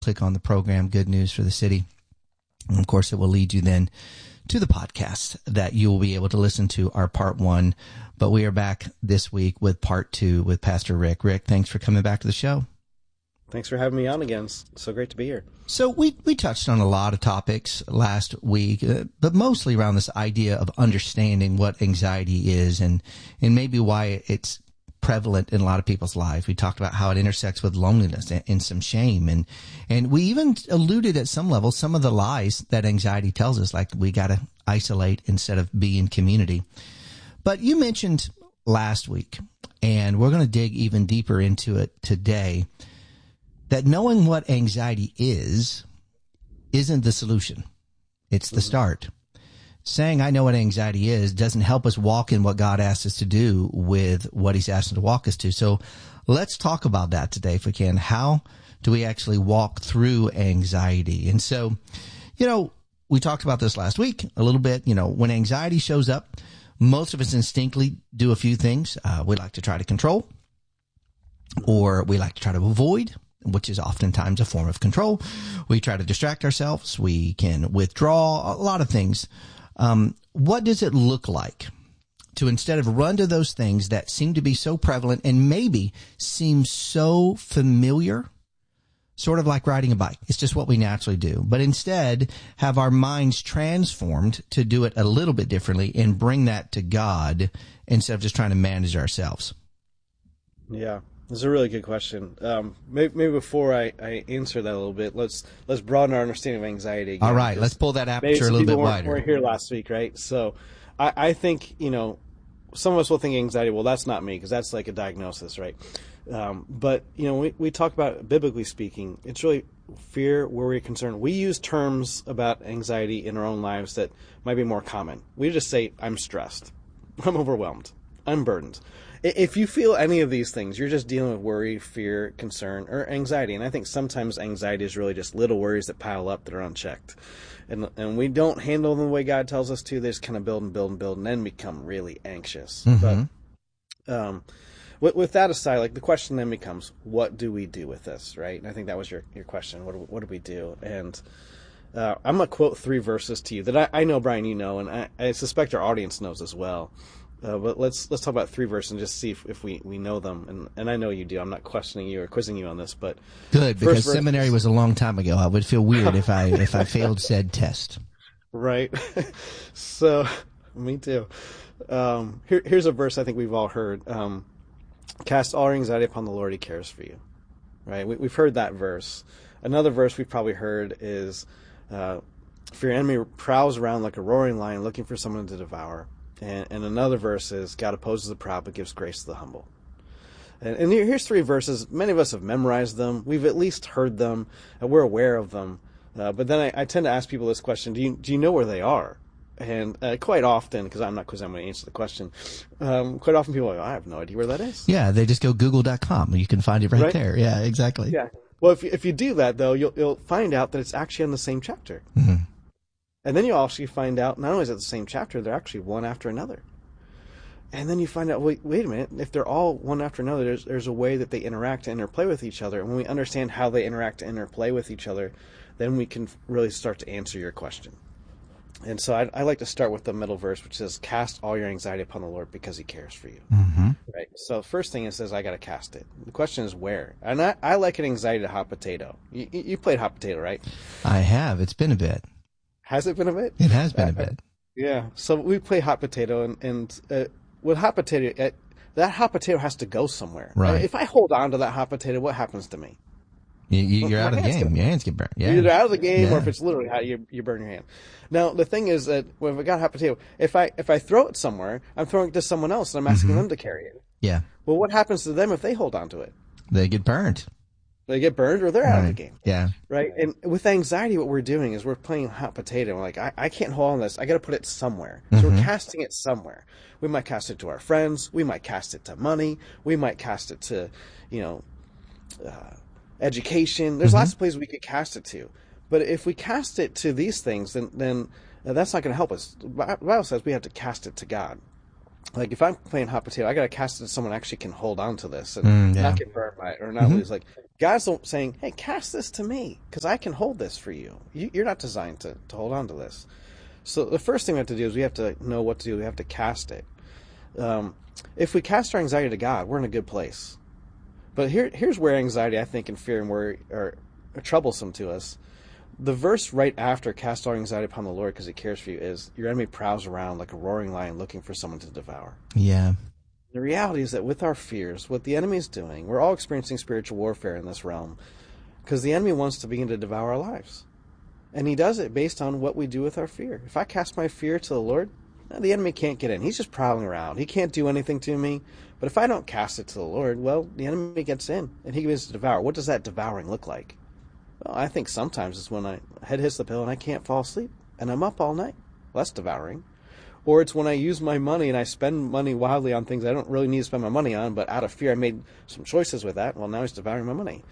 click on the program, Good News for the City. And of course, it will lead you then to the podcast that you will be able to listen to our part 1. But we are back this week with part 2 with Pastor Rick. Rick, thanks for coming back to the show. Thanks for having me on again. So great to be here. So we touched on a lot of topics last week, but mostly around this idea of understanding what anxiety is and maybe why it's prevalent in a lot of people's lives. We talked about how it intersects with loneliness and some shame. And we even alluded at some level some of the lies that anxiety tells us, like we got to isolate instead of be in community. But you mentioned last week, and we're going to dig even deeper into it today, that knowing what anxiety isn't the solution. It's the start. Saying I know what anxiety is doesn't help us walk in what God asks us to do with what he's asked us to walk us to. So let's talk about that today if we can. How do we actually walk through anxiety? And so, we talked about this last week a little bit. When anxiety shows up, most of us instinctively do a few things. We like to try to control, or we like to try to avoid, which is oftentimes a form of control. We try to distract ourselves. We can withdraw, a lot of things. What does it look like to instead of run to those things that seem to be so prevalent and maybe seem so familiar, sort of like riding a bike? It's just what we naturally do. But instead have our minds transformed to do it a little bit differently and bring that to God instead of just trying to manage ourselves. Yeah. That's a really good question. Maybe before I answer that a little bit, let's broaden our understanding of anxiety again. All right, let's pull that aperture a little bit wider. We were here last week, right? So I think, some of us will think anxiety, well, that's not me, because that's like a diagnosis, right? But, we talk about, biblically speaking, it's really fear, worry, concern. We use terms about anxiety in our own lives that might be more common. We just say, I'm stressed, I'm overwhelmed, I'm burdened. If you feel any of these things, you're just dealing with worry, fear, concern, or anxiety. And I think sometimes anxiety is really just little worries that pile up that are unchecked. And we don't handle them the way God tells us to. They just kind of build and build and build and then become really anxious. Mm-hmm. But with that aside, like the question then becomes, what do we do with this, right? And I think that was your question. What do we do? And I'm going to quote 3 verses to you that I know, Brian, you know, and I suspect our audience knows as well. But let's talk about 3 verses and just see if we know them. And I know you do. I'm not questioning you or quizzing you on this, but good, because seminary was a long time ago. I would feel weird if I failed said test. Right. So, me too. Here's a verse I think we've all heard. Cast all your anxiety upon the Lord; He cares for you. Right. We've heard that verse. Another verse we've probably heard is, "For your enemy prowls around like a roaring lion, looking for someone to devour." And another verse is, God opposes the proud but gives grace to the humble. And here's 3 verses. Many of us have memorized them. We've at least heard them. We're aware of them. But then I tend to ask people this question, do you know where they are? And quite often, because I'm not quizzing, I'm going to answer the question, quite often people are like, I have no idea where that is. Yeah, they just go google.com. You can find it right there. Yeah, exactly. Yeah. Well, if you do that, though, you'll find out that it's actually in the same chapter. Mm-hmm. And then you actually find out, not only is it the same chapter, they're actually one after another. And then you find out, wait a minute, if they're all one after another, there's a way that they interact and interplay with each other. And when we understand how they interact and interplay with each other, then we can really start to answer your question. And so I like to start with the middle verse, which says, cast all your anxiety upon the Lord because He cares for you. Mm-hmm. Right. So first thing it says, I got to cast it. The question is where? And I like an anxiety to hot potato. You played hot potato, right? I have. It's been a bit. Has it been a bit? It has been a bit. Yeah. So we play hot potato, and with hot potato, that hot potato has to go somewhere. Right. If I hold on to that hot potato, what happens to me? You're out of the game. Your hands get burned. Yeah. You're either out of the game, or if it's literally hot, you burn your hand. Now the thing is that when I got a hot potato, if I throw it somewhere, I'm throwing it to someone else, and I'm asking them to carry it. Yeah. Well, what happens to them if they hold on to it? They get burned. They get burned, or they're out of the game. Yeah. Right. And with anxiety, what we're doing is we're playing hot potato. We're like, I can't hold on to this. I got to put it somewhere. So we're casting it somewhere. We might cast it to our friends. We might cast it to money. We might cast it to, education. There's lots of places we could cast it to. But if we cast it to these things, then that's not going to help us. The Bible says we have to cast it to God. Like if I'm playing hot potato, I got to cast it to someone who actually can hold on to this and not get burned by it or not lose. Like God's saying, hey, cast this to me because I can hold this for you. You're not designed to hold on to this. So the first thing we have to do is we have to know what to do. We have to cast it. If we cast our anxiety to God, we're in a good place. But here's where anxiety, I think, and fear and worry are troublesome to us. The verse right after cast all anxiety upon the Lord because he cares for you is your enemy prowls around like a roaring lion looking for someone to devour. Yeah. The reality is that with our fears, what the enemy is doing, we're all experiencing spiritual warfare in this realm because the enemy wants to begin to devour our lives. And he does it based on what we do with our fear. If I cast my fear to the Lord, the enemy can't get in. He's just prowling around. He can't do anything to me. But if I don't cast it to the Lord, well, the enemy gets in and he begins to devour. What does that devouring look like? Well, I think sometimes it's when my head hits the pillow and I can't fall asleep and I'm up all night. Well, that's devouring. Or it's when I use my money and I spend money wildly on things I don't really need to spend my money on, but out of fear I made some choices with that. Well, now he's devouring my money.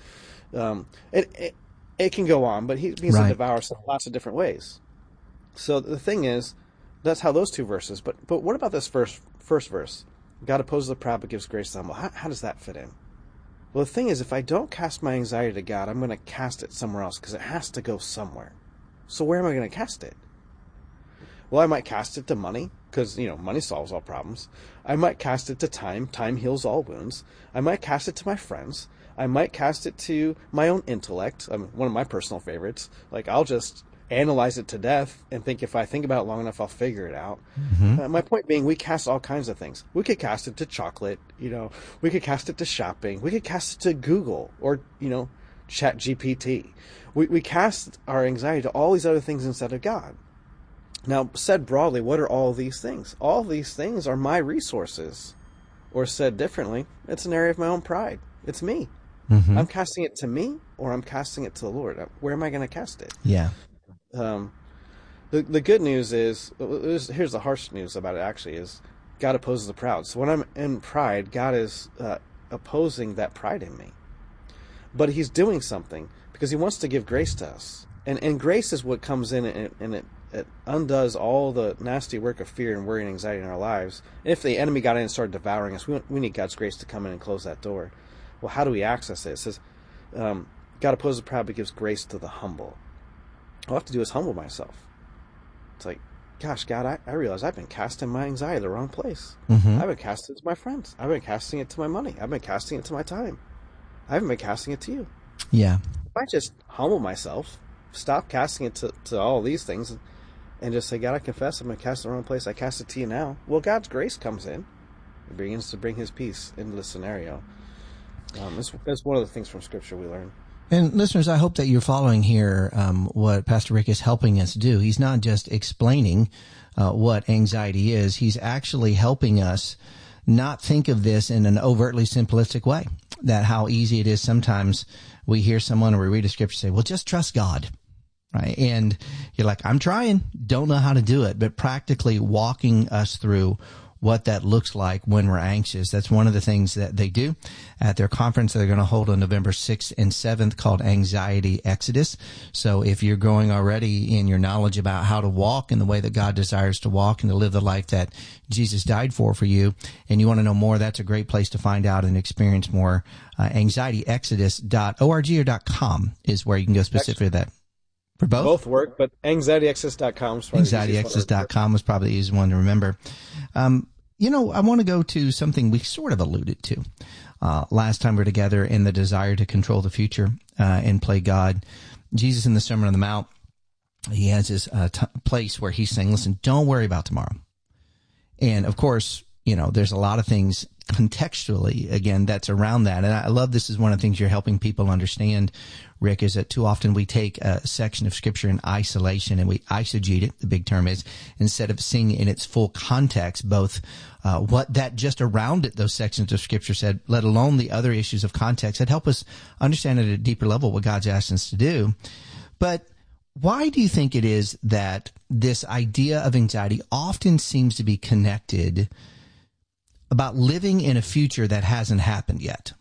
It can go on, but he begins to devour lots of different ways. So the thing is, that's how those two verses. But what about this first verse? God opposes the proud but gives grace to the humble. How does that fit in? Well, the thing is, if I don't cast my anxiety to God, I'm going to cast it somewhere else because it has to go somewhere. So where am I going to cast it? Well, I might cast it to money because, money solves all problems. I might cast it to time. Time heals all wounds. I might cast it to my friends. I might cast it to my own intellect. One of my personal favorites. Like, I'll just analyze it to death and think if I think about it long enough, I'll figure it out. Mm-hmm. My point being, we cast all kinds of things. We could cast it to chocolate. We could cast it to shopping. We could cast it to Google or, Chat GPT. We cast our anxiety to all these other things instead of God. Now, said broadly, what are all these things? All these things are my resources. Or said differently, it's an area of my own pride. It's me. Mm-hmm. I'm casting it to me, or I'm casting it to the Lord. Where am I going to cast it? Yeah. The good news is, here's the harsh news about it actually, is God opposes the proud. So when I'm in pride, God is opposing that pride in me. But he's doing something because he wants to give grace to us. And grace is what comes in and it undoes all the nasty work of fear and worry and anxiety in our lives. And if the enemy got in and started devouring us, we need God's grace to come in and close that door. Well, how do we access it? It says, God opposes the proud but gives grace to the humble. All I have to do is humble myself. It's like, gosh, God, I realize I've been casting my anxiety the wrong place. Mm-hmm. I've been casting it to my friends. I've been casting it to my money. I've been casting it to my time. I haven't been casting it to you. Yeah. If I just humble myself, stop casting it to all these things, and just say, God, I confess I'm going to cast it the wrong place. I cast it to you now. Well, God's grace comes in. It begins to bring his peace into the scenario. That's one of the things from Scripture we learn. And listeners, I hope that you're following here what Pastor Rick is helping us do. He's not just explaining what anxiety is. He's actually helping us not think of this in an overtly simplistic way, that how easy it is. Sometimes we hear someone or we read a scripture say, well, just trust God. Right. And you're like, I'm trying, don't know how to do it, but practically walking us through what that looks like when we're anxious. That's one of the things that they do at their conference that they're going to hold on November 6th and 7th called Anxiety Exodus. So if you're growing already in your knowledge about how to walk in the way that God desires to walk and to live the life that Jesus died for you, and you want to know more, that's a great place to find out and experience more. AnxietyExodus.org or .com is where you can go specifically to that. For both? Both work, but AnxietyExodus.com. AnxietyExodus.com was probably the easiest one to remember. I want to go to something we sort of alluded to last time we were together in the desire to control the future and play God. Jesus in the Sermon on the Mount, he has this place where he's saying, listen, don't worry about tomorrow. And of course, there's a lot of things contextually, again, that's around that. And I love this is one of the things you're helping people understand, Rick, is that too often we take a section of Scripture in isolation and we eisegete it, the big term is, instead of seeing in its full context, both what that just around it, those sections of Scripture said, let alone the other issues of context that help us understand at a deeper level what God's asked us to do. But why do you think it is that this idea of anxiety often seems to be connected about living in a future that hasn't happened yet?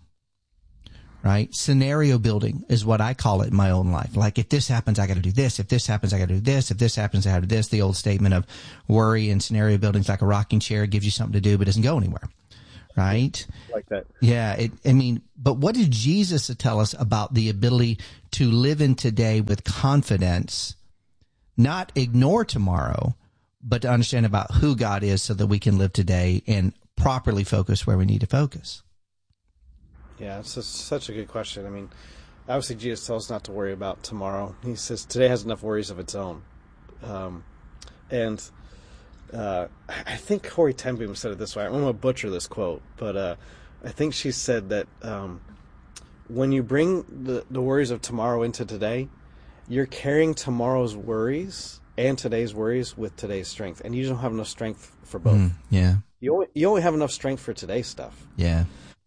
Right? Scenario building is what I call it in my own life. Like, if this happens, I got to do this. If this happens, I got to do this. If this happens, I got to do this. The old statement of worry and scenario building is like a rocking chair. It gives you something to do, but doesn't go anywhere. right? Like that. Yeah. But what did Jesus tell us about the ability to live in today with confidence, not ignore tomorrow, but to understand about who God is so that we can live today and properly focus where we need to focus? Yeah, it's such a good question. I mean, obviously Jesus tells us not to worry about tomorrow. He says today has enough worries of its own. I think Corrie ten Boom said it this way. I'm going to butcher this quote, but I think she said that when you bring the worries of tomorrow into today, you're carrying tomorrow's worries and today's worries with today's strength, and you don't have enough strength for both. Yeah. You only have enough strength for today's stuff. Yeah.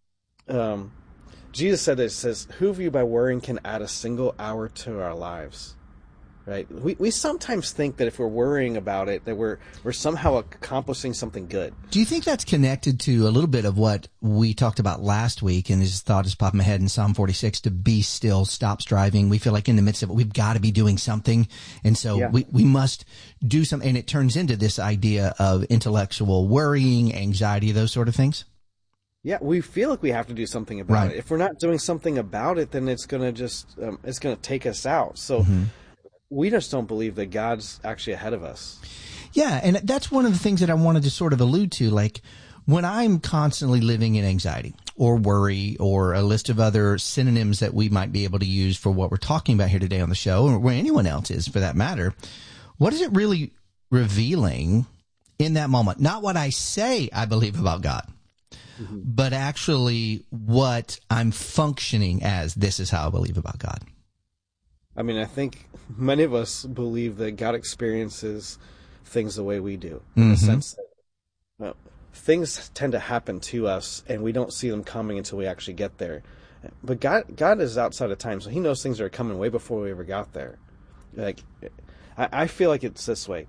Jesus said this, says, "Who of you by worrying can add a single hour to our lives?" Right? We sometimes think that if we're worrying about it, that we're somehow accomplishing something good. Do you think that's connected to a little bit of what we talked about last week? And this thought is popping my head in Psalm 46, to be still, stop striving. We feel like in the midst of it, we've got to be doing something. And so we must do something. And it turns into this idea of intellectual worrying, anxiety, those sort of things. Yeah, we feel like we have to do something about it. If we're not doing something about it, then it's going to just it's going to take us out. So we just don't believe that God's actually ahead of us. Yeah, and that's one of the things that I wanted to sort of allude to. Like, when I'm constantly living in anxiety or worry or a list of other synonyms that we might be able to use for what we're talking about here today on the show, or where anyone else is for that matter, what is it really revealing in that moment? Not what I say I believe about God, but actually what I'm functioning as. This is how I believe about God. I mean, I think many of us believe that God experiences things the way we do, in the sense that things tend to happen to us and we don't see them coming until we actually get there. But God is outside of time, so he knows things are coming way before we ever got there. Like, I feel like it's this way.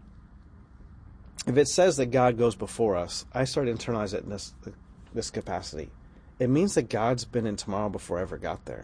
If it says that God goes before us, I start to internalize it in this capacity. It means that God's been in tomorrow before I ever got there.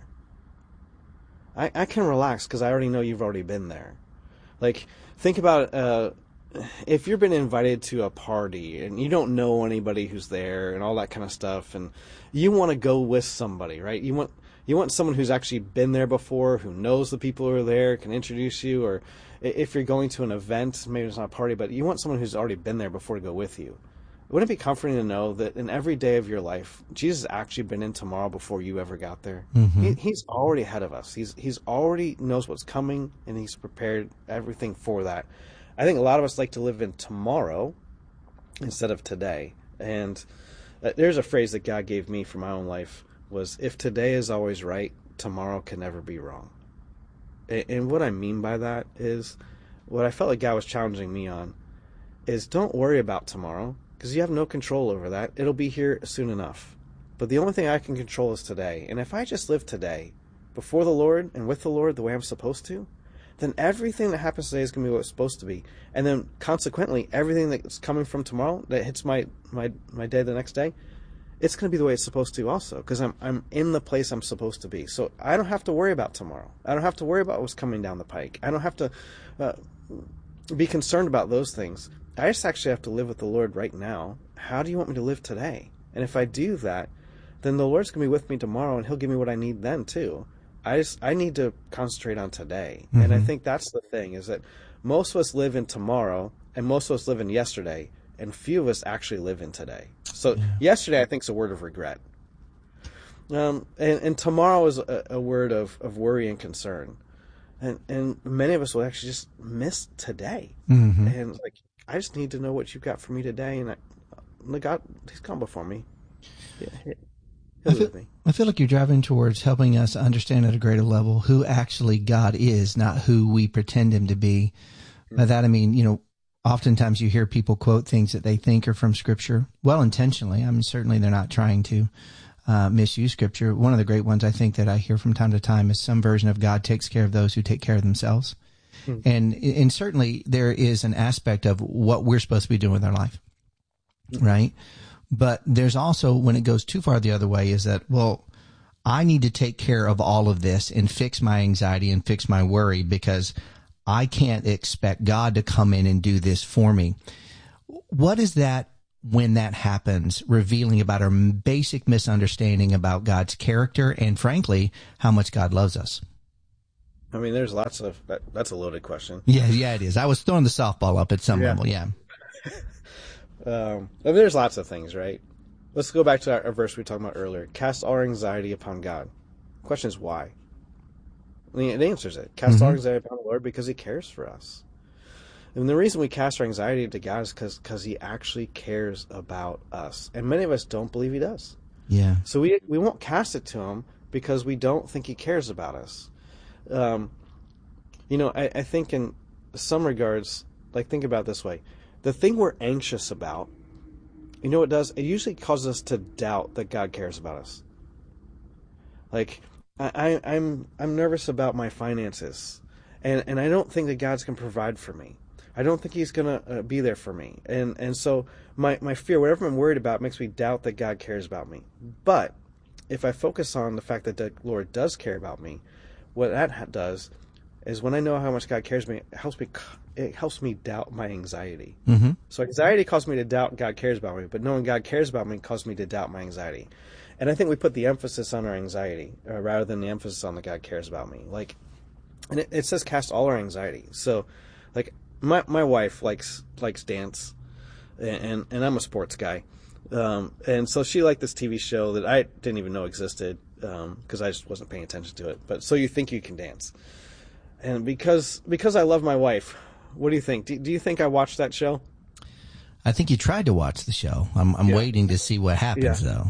I can relax because I already know you've already been there. Like, think about if you've been invited to a party and you don't know anybody who's there and all that kind of stuff, and you want to go with somebody, right? You want someone who's actually been there before, who knows the people who are there, can introduce you, or if you're going to an event, maybe it's not a party, but you want someone who's already been there before to go with you. Wouldn't it be comforting to know that in every day of your life, Jesus has actually been in tomorrow before you ever got there? He's already ahead of us. He's already knows what's coming, and he's prepared everything for that. I think a lot of us like to live in tomorrow instead of today. And there's a phrase that God gave me for my own life was, if today is always right, tomorrow can never be wrong. And what I mean by that is, what I felt like God was challenging me on is, don't worry about tomorrow, because you have no control over that. It'll be here soon enough. But the only thing I can control is today. And if I just live today before the Lord and with the Lord the way I'm supposed to, then everything that happens today is going to be what it's supposed to be. And then consequently, everything that's coming from tomorrow that hits my day the next day, it's going to be the way it's supposed to also, because I'm in the place I'm supposed to be. So I don't have to worry about tomorrow. I don't have to worry about what's coming down the pike. I don't have to be concerned about those things. I just actually have to live with the Lord right now. How do you want me to live today? And if I do that, then the Lord's going to be with me tomorrow, and he'll give me what I need then too. I need to concentrate on today. And I think that's the thing, is that most of us live in tomorrow, and most of us live in yesterday, and few of us actually live in today. So yesterday, I think, is a word of regret. And tomorrow is a word of worry and concern. And many of us will actually just miss today. And like, I just need to know what you've got for me today, and God, he's gone before me. I feel like you're driving towards helping us understand at a greater level who actually God is, not who we pretend him to be. By that I mean, oftentimes you hear people quote things that they think are from Scripture, well intentionally. I mean, certainly they're not trying to misuse Scripture. One of the great ones I think that I hear from time to time is some version of God takes care of those who take care of themselves. And certainly there is an aspect of what we're supposed to be doing with our life, right? But there's also, when it goes too far the other way, is that, well, I need to take care of all of this and fix my anxiety and fix my worry because I can't expect God to come in and do this for me. What is that when that happens, revealing about our basic misunderstanding about God's character and, frankly, how much God loves us? I mean, there's lots of that's a loaded question. Yeah, it is. I was throwing the softball up at some level. Yeah. I mean, there's lots of things, right? Let's go back to our verse we were talking about earlier. Cast all our anxiety upon God. The question is why? I mean, it answers it. Cast all our anxiety upon the Lord because He cares for us. And the reason we cast our anxiety to God is because He actually cares about us. And many of us don't believe He does. Yeah. So we won't cast it to Him because we don't think He cares about us. I think in some regards, like, think about it this way. The thing we're anxious about, you know what it does? It usually causes us to doubt that God cares about us. Like, I'm nervous about my finances, and I don't think that God's going to provide for me. I don't think He's going to be there for me. And so my fear, whatever I'm worried about, makes me doubt that God cares about me. But if I focus on the fact that the Lord does care about me, what that does is when I know how much God cares about me, it helps me doubt my anxiety. Mm-hmm. So anxiety causes me to doubt God cares about me, but knowing God cares about me causes me to doubt my anxiety. And I think we put the emphasis on our anxiety rather than the emphasis on that God cares about me. Like, and it says cast all our anxiety. So, like, my wife likes dance, and I'm a sports guy, and so she liked this TV show that I didn't even know existed because I just wasn't paying attention to it. But So You Think You Can Dance, and because I love my wife, what do you think? Do you think I watched that show? I think you tried to watch the show. I'm waiting to see what happens though.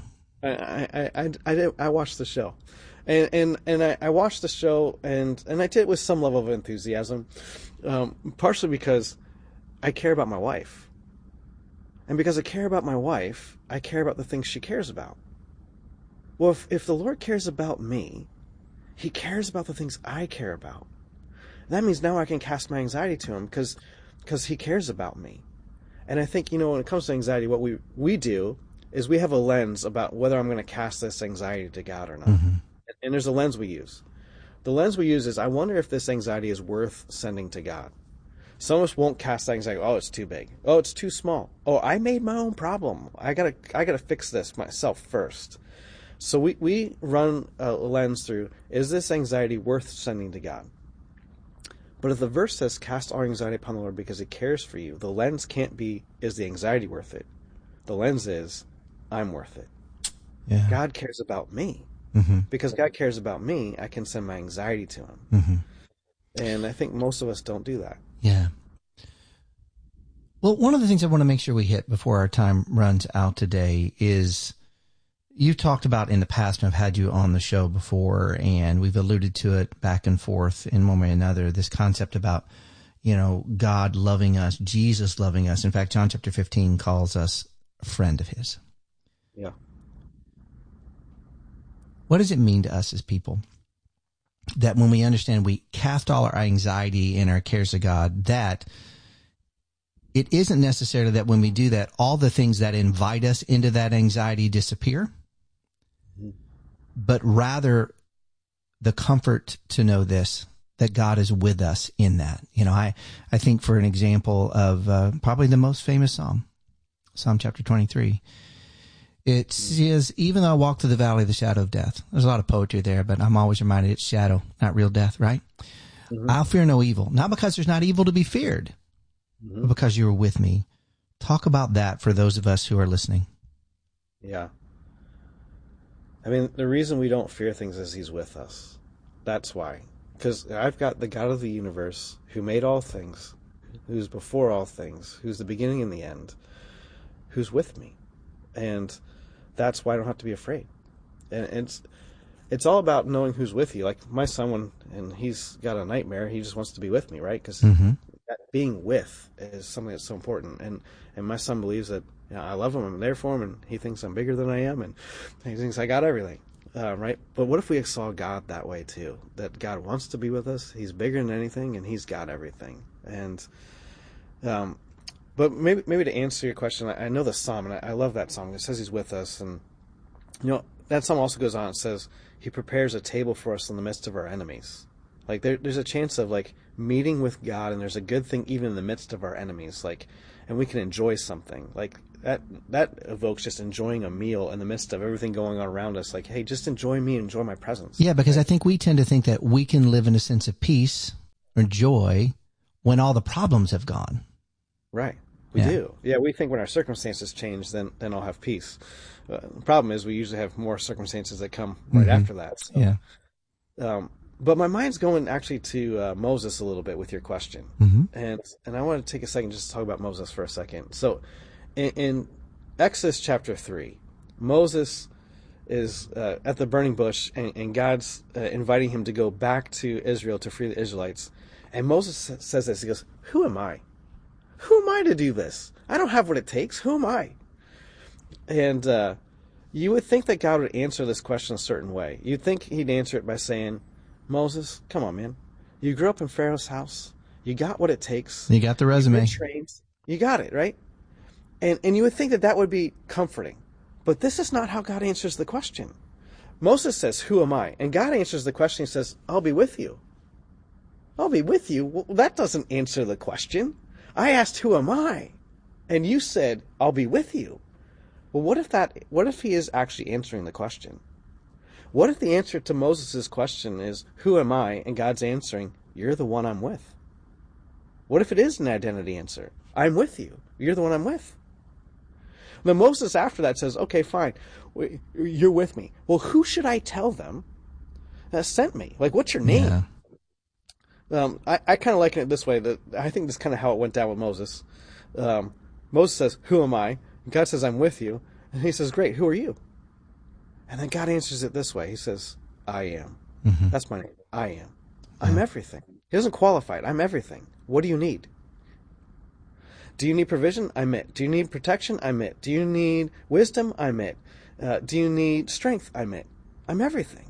I watched the show, and I watched the show and I did it with some level of enthusiasm, partially because I care about my wife, and because I care about my wife, I care about the things she cares about. Well, if the Lord cares about me, He cares about the things I care about. That means now I can cast my anxiety to Him because He cares about me. And I think, when it comes to anxiety, what we do is we have a lens about whether I'm going to cast this anxiety to God or not. Mm-hmm. And there's a lens we use. The lens we use is, I wonder if this anxiety is worth sending to God. Some of us won't cast that anxiety. Oh, it's too big. Oh, it's too small. Oh, I made my own problem. I gotta fix this myself first. So we run a lens through, is this anxiety worth sending to God? But if the verse says, cast all anxiety upon the Lord because He cares for you, the lens can't be, is the anxiety worth it? The lens is, I'm worth it. Yeah. God cares about me. Mm-hmm. Because God cares about me, I can send my anxiety to Him. Mm-hmm. And I think most of us don't do that. Yeah. Well, one of the things I want to make sure we hit before our time runs out today is, you've talked about in the past, and I've had you on the show before, and we've alluded to it back and forth in one way or another, this concept about, God loving us, Jesus loving us. In fact, John chapter 15 calls us a friend of His. Yeah. What does it mean to us as people that when we understand we cast all our anxiety and our cares to God, that it isn't necessarily that when we do that, all the things that invite us into that anxiety disappear, but rather the comfort to know this, that God is with us in that. I think, for an example of probably the most famous Psalm, Psalm chapter 23, it says, even though I walk through the valley of the shadow of death, there's a lot of poetry there, but I'm always reminded it's shadow, not real death, right? Mm-hmm. I'll fear no evil, not because there's not evil to be feared, but because you are with me. Talk about that for those of us who are listening. Yeah. I mean, the reason we don't fear things is He's with us. That's why. Because I've got the God of the universe who made all things, who's before all things, who's the beginning and the end, who's with me. And that's why I don't have to be afraid. And it's all about knowing who's with you. Like my son, and he's got a nightmare, he just wants to be with me, right? Because being with is something that's so important. And my son believes that I love him, I'm there for him, and he thinks I'm bigger than I am, and he thinks I got everything, right? But what if we saw God that way too? That God wants to be with us, He's bigger than anything, and He's got everything. And but maybe to answer your question, I know the psalm, and I love that psalm. It says He's with us, and that psalm also goes on and says He prepares a table for us in the midst of our enemies. Like there's a chance of like meeting with God, and there's a good thing even in the midst of our enemies. Like, and we can enjoy something like that evokes just enjoying a meal in the midst of everything going on around us. Like, hey, just enjoy me, enjoy my presence. Yeah, because I think we tend to think that we can live in a sense of peace or joy when all the problems have gone. Right. We do. Yeah, we think when our circumstances change, then I'll have peace. The problem is we usually have more circumstances that come right after that. So, yeah. But my mind's going actually to Moses a little bit with your question. And I want to take a second just to talk about Moses for a second. So in Exodus chapter 3, Moses is at the burning bush, and God's inviting him to go back to Israel to free the Israelites. And Moses says this. He goes, "Who am I? Who am I to do this? I don't have what it takes. Who am I?" And you would think that God would answer this question a certain way. You'd think he'd answer it by saying, "Moses, come on, man. You grew up in Pharaoh's house. You got what it takes. You got the resume. You've been trained. You got it, right?" And you would think that would be comforting. But this is not how God answers the question. Moses says, "Who am I?" And God answers the question. He says, "I'll be with you." I'll be with you? Well, that doesn't answer the question. I asked, "Who am I?" And you said, "I'll be with you." Well, what if he is actually answering the question? What if the answer to Moses' question is, "Who am I?" and God's answering, "You're the one I'm with"? What if it is an identity answer? "I'm with you. You're the one I'm with." Then Moses after that says, "Okay, fine. You're with me. Well, who should I tell them that sent me? Like, what's your name?" Yeah. I kind of liken it this way. That I think this is kind of how it went down with Moses. Moses says, "Who am I?" And God says, "I'm with you." And he says, "Great, who are you?" And then God answers it this way. He says, "I am." That's my name. I am. I'm everything. He doesn't qualify it. I'm everything. What do you need? Do you need provision? I'm it. Do you need protection? I'm it. Do you need wisdom? I'm it. Do you need strength? I'm it. I'm everything.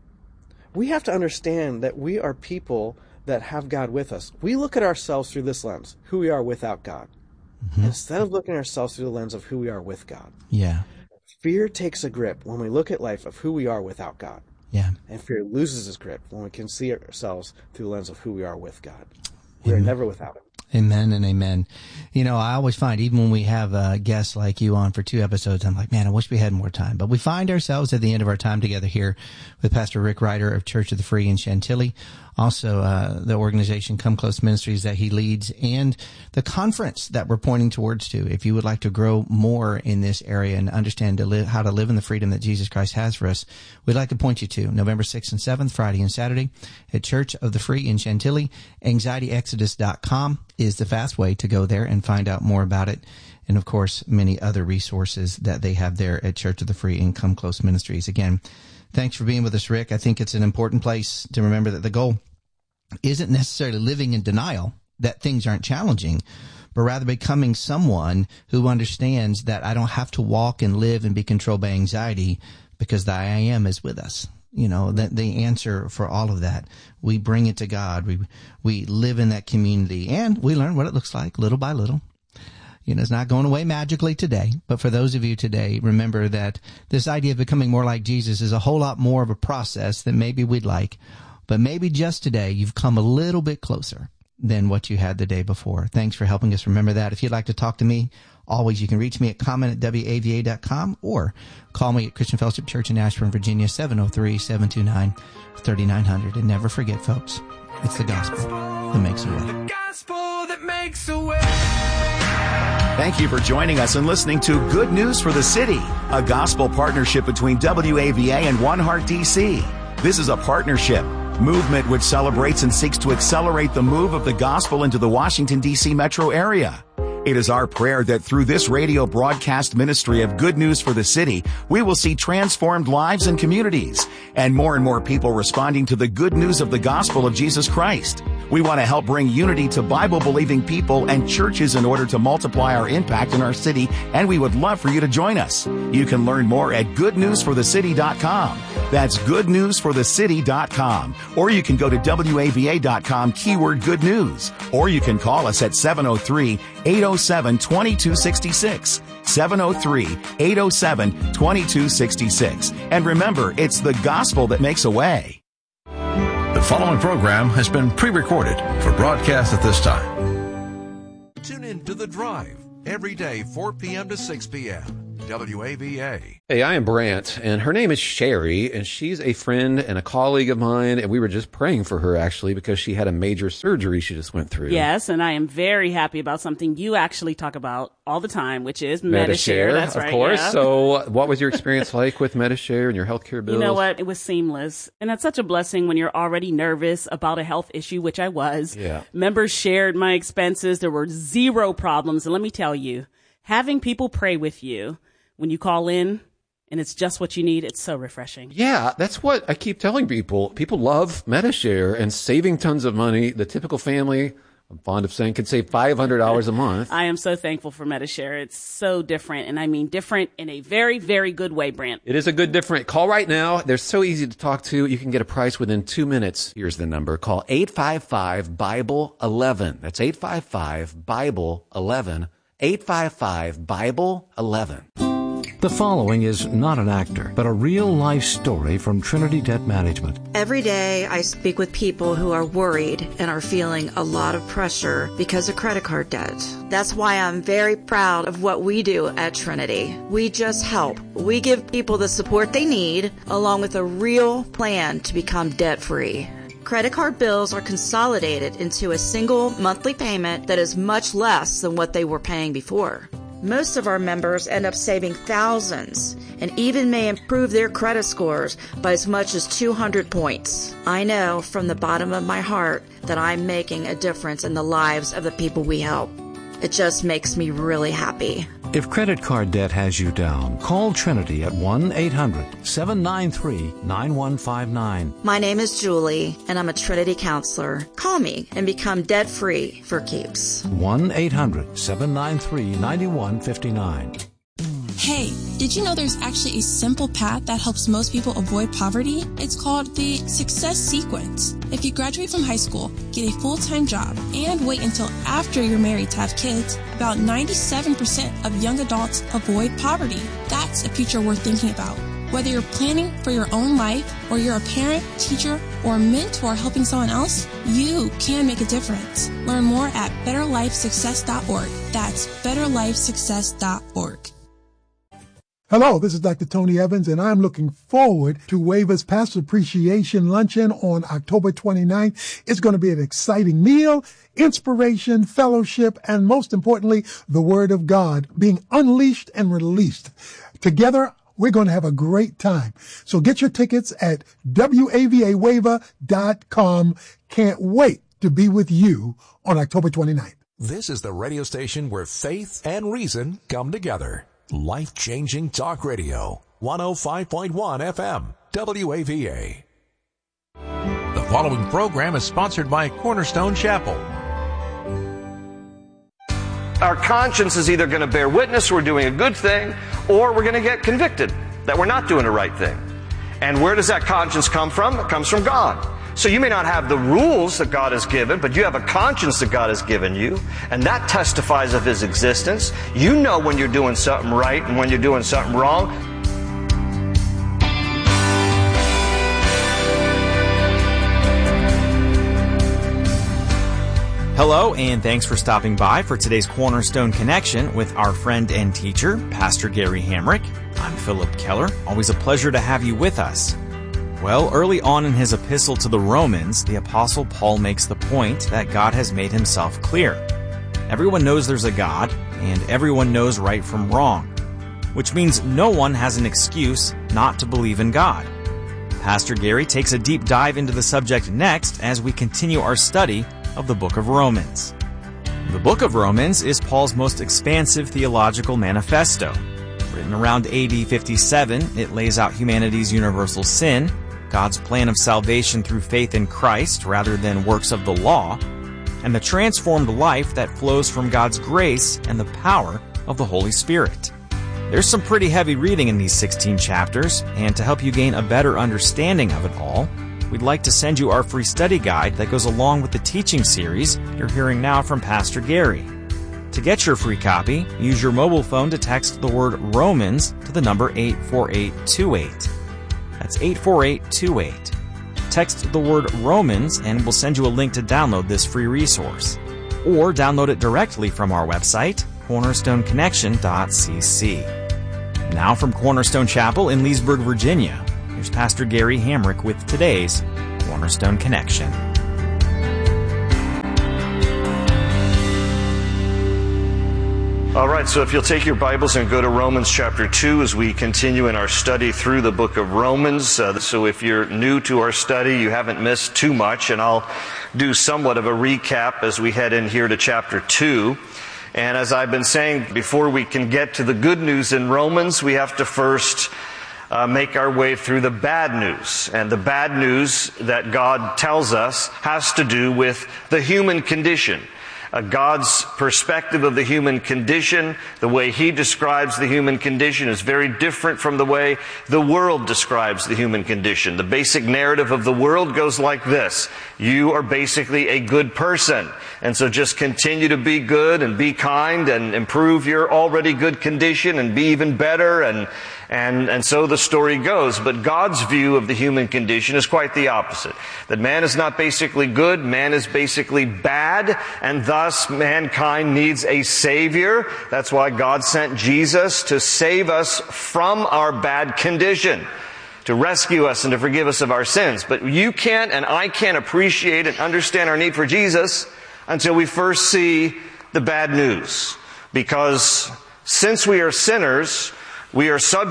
We have to understand that we are people that have God with us. We look at ourselves through this lens, who we are without God, instead of looking at ourselves through the lens of who we are with God. Yeah. Fear takes a grip when we look at life of who we are without God. Yeah. And fear loses its grip when we can see ourselves through the lens of who we are with God. We are never without Him. Amen and amen. You know, I always find, even when we have guests like you on for 2 episodes, I'm like, man, I wish we had more time. But we find ourselves at the end of our time together here with Pastor Rick Ryder of Church of the Free in Chantilly. Also, the organization Come Close Ministries that he leads, and the conference that we're pointing towards to. If you would like to grow more in this area and understand how to live in the freedom that Jesus Christ has for us, we'd like to point you to November 6th and 7th, Friday and Saturday at Church of the Free in Chantilly. AnxietyExodus.com is the fast way to go there and find out more about it. And of course, many other resources that they have there at Church of the Free and Come Close Ministries. Again, thanks for being with us, Rick. I think it's an important place to remember that the goal isn't necessarily living in denial that things aren't challenging, but rather becoming someone who understands that I don't have to walk and live and be controlled by anxiety because the I am is with us. You know, that the answer for all of that, we bring it to God. We live in that community, and we learn what it looks like little by little. You know, it's not going away magically today, but for those of you today, remember that this idea of becoming more like Jesus is a whole lot more of a process than maybe we'd like. But maybe just today, you've come a little bit closer than what you had the day before. Thanks for helping us remember that. If you'd like to talk to me, always you can reach me at comment@wava.com or call me at Christian Fellowship Church in Ashburn, Virginia, 703-729-3900. And never forget, folks, it's the gospel that makes a way. The gospel that makes a way. Thank you for joining us and listening to Good News for the City, a gospel partnership between WAVA and One Heart DC. This is a partnership movement which celebrates and seeks to accelerate the move of the gospel into the Washington, D.C. metro area. It is our prayer that through this radio broadcast ministry of Good News for the City, we will see transformed lives and communities, and more people responding to the good news of the gospel of Jesus Christ. We want to help bring unity to Bible-believing people and churches in order to multiply our impact in our city, and we would love for you to join us. You can learn more at goodnewsforthecity.com. That's goodnewsforthecity.com. Or you can go to WAVA.com, keyword good news. Or you can call us at 703-807-2266. 703-807-2266. And remember, it's the gospel that makes a way. The following program has been pre-recorded for broadcast at this time. Tune in to The Drive every day, 4 p.m. to 6 p.m. WAVA. Hey, I am Brant, and her name is Sherry, and she's a friend and a colleague of mine, and we were just praying for her, actually, because she had a major surgery she just went through. Yes, and I am very happy about something you actually talk about all the time, which is Medi-Share. That's right, of course. Yeah. So what was your experience like with Medi-Share and your healthcare bills? You know what? It was seamless. And that's such a blessing when you're already nervous about a health issue, which I was. Yeah. Members shared my expenses. There were zero problems. And let me tell you, having people pray with you when you call in and it's just what you need, it's so refreshing. Yeah, that's what I keep telling people. People love Medi-Share and saving tons of money. The typical family, I'm fond of saying, can save $500 a month. I am so thankful for Medi-Share. It's so different, and I mean different in a very, very good way, Brant. It is a good different. Call right now. They're so easy to talk to. You can get a price within 2 minutes. Here's the number. Call 855-BIBLE-11. That's 855-BIBLE-11. 855-BIBLE-11. The following is not an actor, but a real-life story from Trinity Debt Management. Every day I speak with people who are worried and are feeling a lot of pressure because of credit card debt. That's why I'm very proud of what we do at Trinity. We just help. We give people the support they need, along with a real plan to become debt-free. Credit card bills are consolidated into a single monthly payment that is much less than what they were paying before. Most of our members end up saving thousands and even may improve their credit scores by as much as 200 points. I know from the bottom of my heart that I'm making a difference in the lives of the people we help. It just makes me really happy. If credit card debt has you down, call Trinity at 1-800-793-9159. My name is Julie, and I'm a Trinity counselor. Call me and become debt-free for keeps. 1-800-793-9159. Hey, did you know there's actually a simple path that helps most people avoid poverty? It's called the Success Sequence. If you graduate from high school, get a full-time job, and wait until after you're married to have kids, about 97% of young adults avoid poverty. That's a future worth thinking about. Whether you're planning for your own life, or you're a parent, teacher, or mentor helping someone else, you can make a difference. Learn more at betterlifesuccess.org. That's betterlifesuccess.org. Hello, this is Dr. Tony Evans, and I'm looking forward to WAVA's Pastor Appreciation Luncheon on October 29th. It's going to be an exciting meal, inspiration, fellowship, and most importantly, the Word of God being unleashed and released. Together, we're going to have a great time. So get your tickets at WAVAWAVA.com. Can't wait to be with you on October 29th. This is the radio station where faith and reason come together. Life-changing talk radio, 105.1 FM, WAVA. The following program is sponsored by Cornerstone Chapel. Our conscience is either going to bear witness we're doing a good thing, or we're going to get convicted that we're not doing the right thing. And where does that conscience come from? It comes from God. So you may not have the rules that God has given, but you have a conscience that God has given you, and that testifies of His existence. You know when you're doing something right and when you're doing something wrong. Hello, and thanks for stopping by for today's Cornerstone Connection with our friend and teacher, Pastor Gary Hamrick. I'm Philip Keller. Always a pleasure to have you with us. Well, early on in his epistle to the Romans, the Apostle Paul makes the point that God has made Himself clear. Everyone knows there's a God, and everyone knows right from wrong, which means no one has an excuse not to believe in God. Pastor Gary takes a deep dive into the subject next as we continue our study of the book of Romans. The book of Romans is Paul's most expansive theological manifesto. Written around AD 57, it lays out humanity's universal sin, God's plan of salvation through faith in Christ rather than works of the law, and the transformed life that flows from God's grace and the power of the Holy Spirit. There's some pretty heavy reading in these 16 chapters, and to help you gain a better understanding of it all, we'd like to send you our free study guide that goes along with the teaching series you're hearing now from Pastor Gary. To get your free copy, use your mobile phone to text the word Romans to the number 84828. That's 84828. text the word Romans and we'll send you a link to download this free resource. Or download it directly from our website, cornerstoneconnection.cc. Now from Cornerstone Chapel in Leesburg, Virginia, here's Pastor Gary Hamrick with today's Cornerstone Connection. All right, so if you'll take your Bibles and go to Romans chapter 2 as we continue in our study through the book of Romans. So if you're new to our study, you haven't missed too much, and I'll do somewhat of a recap as we head in here to chapter 2. And as I've been saying, before we can get to the good news in Romans, we have to first make our way through the bad news. And the bad news that God tells us has to do with the human condition. God's perspective of the human condition, the way He describes the human condition, is very different from the way the world describes the human condition. The basic narrative of the world goes like this: you are basically a good person, and so just continue to be good and be kind and improve your already good condition and be even better, and so the story goes. But God's view of the human condition is quite the opposite. That man is not basically good, man is basically bad, and thus mankind needs a Savior. That's why God sent Jesus to save us from our bad condition, to rescue us and to forgive us of our sins. But you can't and I can't appreciate and understand our need for Jesus until we first see the bad news. Because since we are sinners, we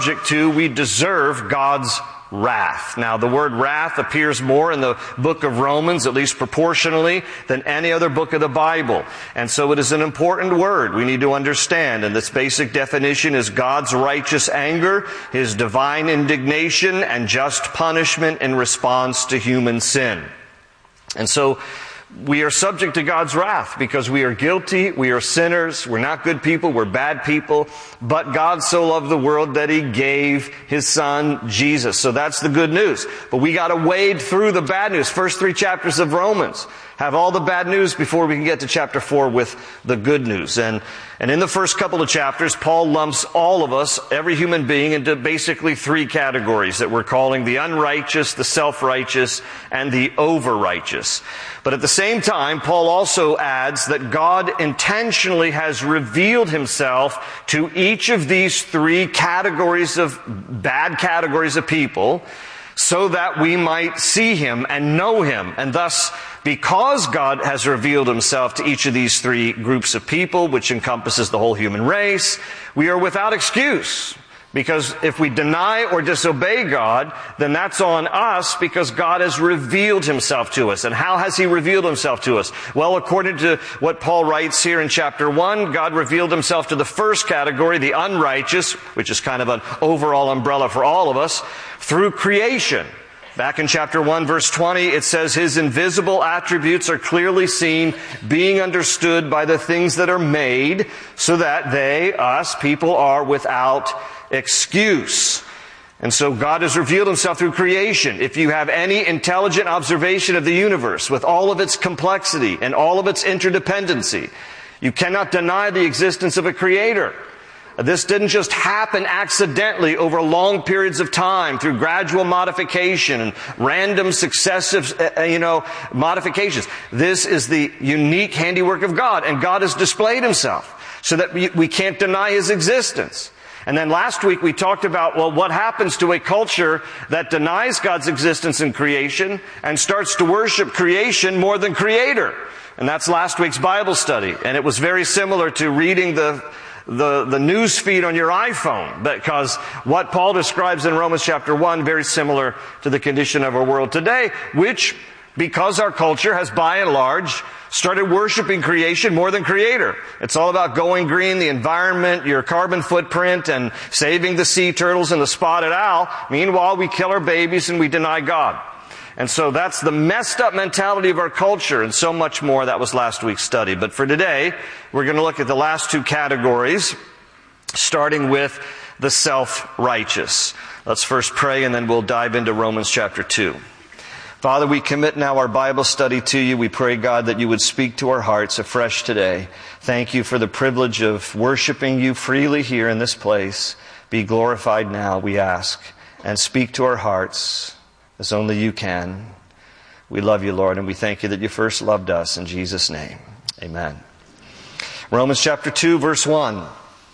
deserve God's wrath. Now, the word wrath appears more in the book of Romans, at least proportionally, than any other book of the Bible. And so it is an important word we need to understand. And this basic definition is God's righteous anger, His divine indignation, and just punishment in response to human sin. And so we are subject to God's wrath because we are guilty, we are sinners, we're not good people, we're bad people, but God so loved the world that He gave His Son, Jesus. So that's the good news. But we got to wade through the bad news. First 3 chapters of Romans have all the bad news before we can get to chapter 4 with the good news. And in the first couple of chapters, Paul lumps all of us, every human being, into basically 3 categories that we're calling the unrighteous, the self-righteous, and the over-righteous. But at the same time, Paul also adds that God intentionally has revealed Himself to each of these 3 categories of bad categories of people so that we might see Him and know Him. And thus, because God has revealed Himself to each of these 3 groups of people, which encompasses the whole human race, we are without excuse. Because if we deny or disobey God, then that's on us because God has revealed Himself to us. And how has He revealed Himself to us? Well, according to what Paul writes here in chapter 1, God revealed Himself to the first category, the unrighteous, which is kind of an overall umbrella for all of us, through creation. Back in chapter 1, verse 20, it says, His invisible attributes are clearly seen, being understood by the things that are made, so that they, us, people, are without excuse. And so God has revealed Himself through creation. If you have any intelligent observation of the universe with all of its complexity and all of its interdependency, you cannot deny the existence of a creator. This didn't just happen accidentally over long periods of time through gradual modification and random successive, modifications. This is the unique handiwork of God, and God has displayed Himself so that we can't deny His existence. And then last week we talked about, what happens to a culture that denies God's existence in creation and starts to worship creation more than Creator. And that's last week's Bible study. And it was very similar to reading the news feed on your iPhone, because what Paul describes in Romans chapter 1, very similar to the condition of our world today, which, because our culture has by and large started worshiping creation more than Creator. It's all about going green, the environment, your carbon footprint, and saving the sea turtles and the spotted owl. Meanwhile, we kill our babies and we deny God. And so that's the messed up mentality of our culture, and so much more. That was last week's study. But for today, we're going to look at the last 2 categories, starting with the self-righteous. Let's first pray, and then we'll dive into Romans chapter 2. Father, we commit now our Bible study to You. We pray, God, that You would speak to our hearts afresh today. Thank You for the privilege of worshiping You freely here in this place. Be glorified now, we ask, and speak to our hearts as only You can. We love you, Lord, and we thank you that you first loved us. In Jesus' name, amen. Romans chapter 2, verse 1.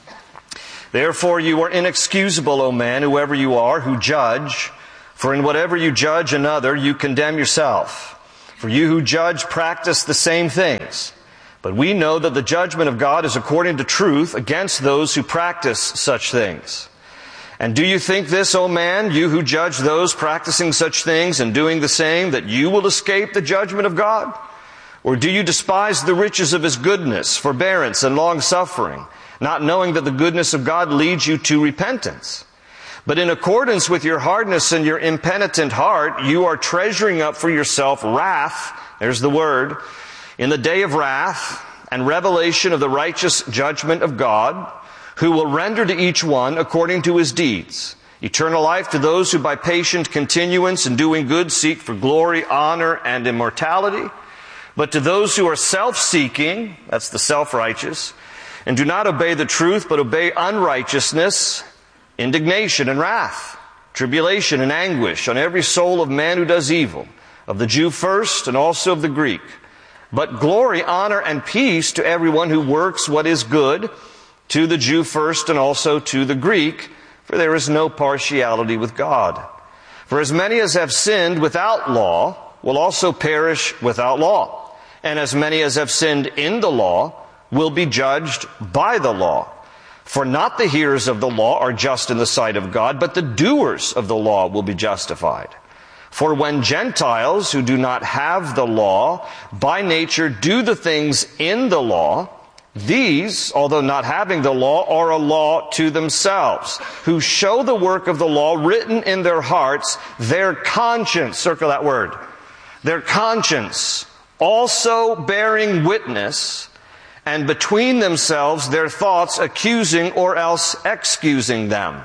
Therefore you are inexcusable, O man, whoever you are, who judge. For in whatever you judge another, you condemn yourself. For you who judge practice the same things. But we know that the judgment of God is according to truth against those who practice such things. And do you think this, O man, you who judge those practicing such things and doing the same, that you will escape the judgment of God? Or do you despise the riches of His goodness, forbearance, and long-suffering, not knowing that the goodness of God leads you to repentance? But in accordance with your hardness and your impenitent heart, you are treasuring up for yourself wrath, there's the word, in the day of wrath and revelation of the righteous judgment of God, who will render to each one according to his deeds. Eternal life to those who by patient continuance in doing good seek for glory, honor, and immortality. But to those who are self-seeking, that's the self-righteous, and do not obey the truth but obey unrighteousness, indignation and wrath, tribulation and anguish on every soul of man who does evil, of the Jew first and also of the Greek. But glory, honor, and peace to everyone who works what is good, to the Jew first and also to the Greek, for there is no partiality with God. For as many as have sinned without law will also perish without law, and as many as have sinned in the law will be judged by the law. For not the hearers of the law are just in the sight of God, but the doers of the law will be justified. For when Gentiles who do not have the law by nature do the things in the law, these, although not having the law, are a law to themselves, who show the work of the law written in their hearts, their conscience, circle that word, their conscience, also bearing witness, and between themselves their thoughts accusing or else excusing them.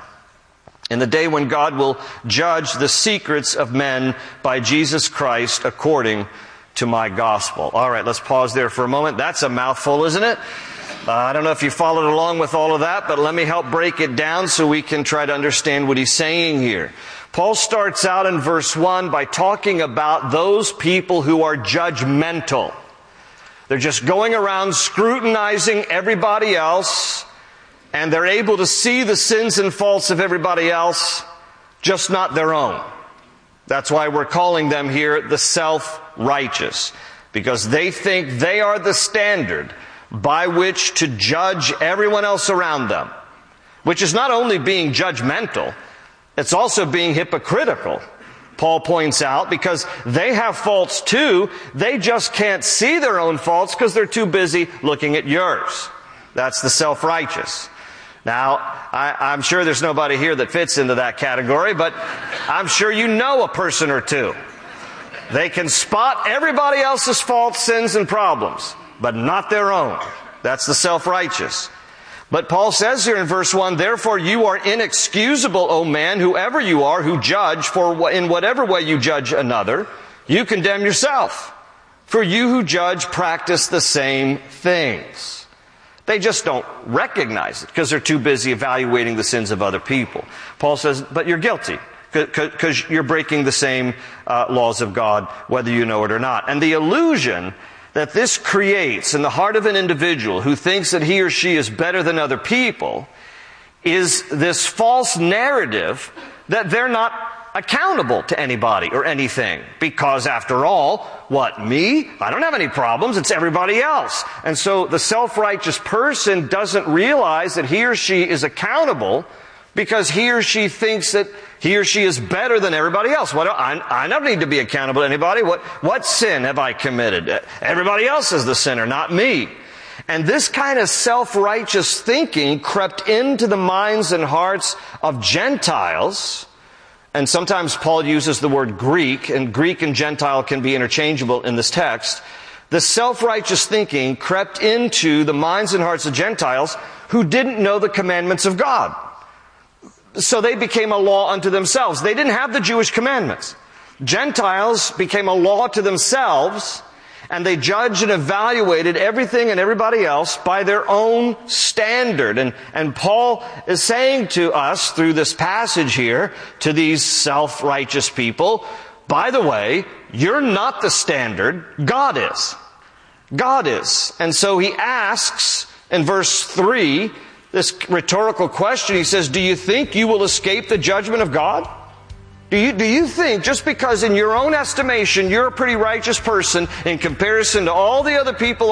In the day when God will judge the secrets of men by Jesus Christ according to my gospel. All right, let's pause there for a moment. That's a mouthful, isn't it? I don't know if you followed along with all of that, but let me help break it down so we can try to understand what he's saying here. Paul starts out in verse 1 by talking about those people who are judgmental. They're just going around scrutinizing everybody else, and they're able to see the sins and faults of everybody else, just not their own. That's why we're calling them here the self-righteous, because they think they are the standard by which to judge everyone else around them, which is not only being judgmental, it's also being hypocritical, Paul points out, because they have faults too. They just can't see their own faults because they're too busy looking at yours. That's the self-righteous. Now, I'm sure there's nobody here that fits into that category, but I'm sure you know a person or two. They can spot everybody else's faults, sins, and problems, but not their own. That's the self-righteous. But Paul says here in verse 1, therefore you are inexcusable, O man, whoever you are, who judge, for in whatever way you judge another, you condemn yourself. For you who judge practice the same things. They just don't recognize it because they're too busy evaluating the sins of other people. Paul says, but you're guilty because you're breaking the same laws of God, whether you know it or not. And the illusion that this creates in the heart of an individual who thinks that he or she is better than other people is this false narrative that they're not accountable to anybody or anything. Because after all, what, me? I don't have any problems. It's everybody else. And so the self-righteous person doesn't realize that he or she is accountable because he or she thinks that he or she is better than everybody else. I don't need to be accountable to anybody. What sin have I committed? Everybody else is the sinner, not me. And this kind of self-righteous thinking crept into the minds and hearts of Gentiles. And sometimes Paul uses the word Greek, and Greek and Gentile can be interchangeable in this text. The self-righteous thinking crept into the minds and hearts of Gentiles who didn't know the commandments of God. So they became a law unto themselves. They didn't have the Jewish commandments. Gentiles became a law to themselves, and they judged and evaluated everything and everybody else by their own standard. And Paul is saying to us through this passage here, to these self-righteous people, by the way, You're not the standard. God is. God is. And so he asks in verse 3 this rhetorical question. He says, do you think you will escape the judgment of God? Do you think just because in your own estimation you're a pretty righteous person in comparison to all the other people